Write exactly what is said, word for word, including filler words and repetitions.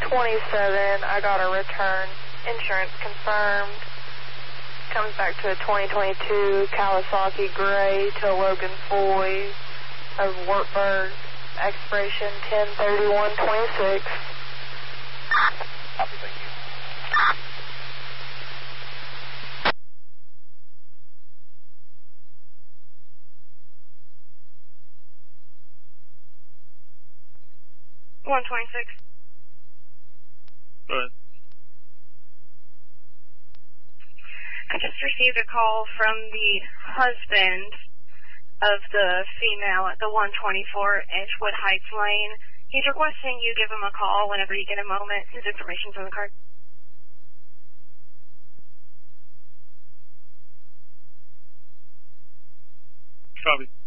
twenty-seven, I got a return. Insurance confirmed. Comes back to a twenty twenty-two Kawasaki Gray to Logan Foy of Wartburg. Expiration ten thirty-one twenty-six. Copy, thank you. one twenty-six. Go ahead. I just received a call from the husband of the female at the one twenty-four Edgewood Heights Lane. He's requesting you give him a call whenever you get a moment. His information's on the card. Copy.